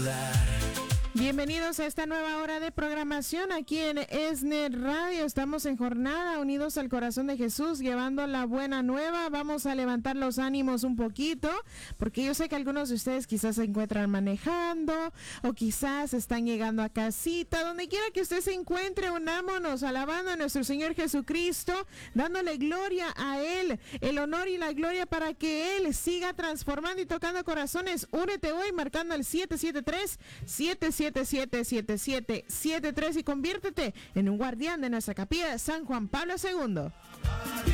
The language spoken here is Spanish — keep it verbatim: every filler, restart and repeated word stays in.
Bienvenidos a esta nueva hora de programación aquí en ESNET Radio. Estamos en jornada unidos al corazón de Jesús, llevando la buena nueva. Vamos a levantar los ánimos un poquito, porque yo sé que algunos de ustedes quizás se encuentran manejando o quizás están llegando a casita. Donde quiera que usted se encuentre, unámonos alabando a nuestro Señor Jesucristo, dándole gloria a Él, el honor y la gloria para que Él siga transformando y tocando corazones. Únete hoy marcando el siete siete tres, siete siete siete, siete siete siete tres y conviértete en un guardián de nuestra capilla de San Juan Pablo segundo.